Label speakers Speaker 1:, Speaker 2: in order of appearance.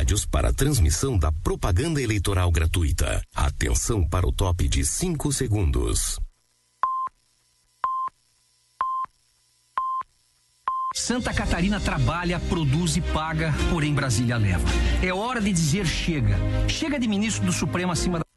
Speaker 1: rádios para a transmissão da propaganda eleitoral gratuita. Atenção para o top de 5 segundos.
Speaker 2: Santa Catarina trabalha, produz e paga, porém Brasília leva. É hora de dizer chega. Chega de ministro do Supremo acima da...